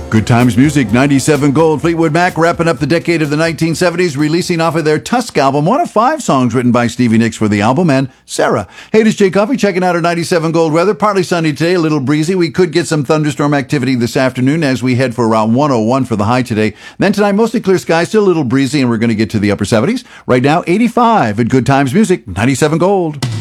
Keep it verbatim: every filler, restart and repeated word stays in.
Good Times Music, ninety-seven Gold. Fleetwood Mac wrapping up the decade of the nineteen seventies, releasing off of their Tusk album, one of five songs written by Stevie Nicks for the album, and Sarah. Hey, this is Jay Coffey checking out our ninety-seven Gold weather. Partly sunny today, a little breezy. We could get some thunderstorm activity this afternoon as we head for around one oh one for the high today. Then tonight, mostly clear skies, still a little breezy, and we're going to get to the upper seventies. Right now, eighty-five at Good Times Music, ninety-seven Gold.